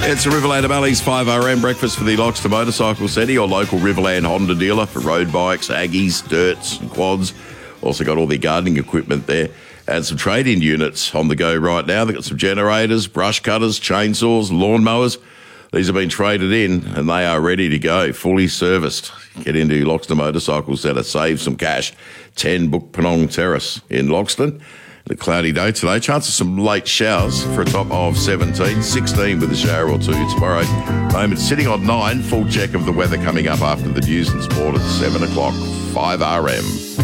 It's a Riverland Valley's 5RM breakfast for the Loxton Motorcycle Centre, your local Riverland Honda dealer for road bikes, Aggies, dirts and quads. Also got all the gardening equipment there and some trade-in units on the go right now. They've got some generators, brush cutters, chainsaws, lawnmowers. These have been traded in and they are ready to go, fully serviced. Get into Loxton Motorcycle Centre, save some cash. 10 Book Penong Terrace in Loxton. A cloudy day today. Chance of some late showers for a top of 17, 16 with a shower or two tomorrow. Moment sitting on 9. Full check of the weather coming up after the news and sport at 7 o'clock. 5RM.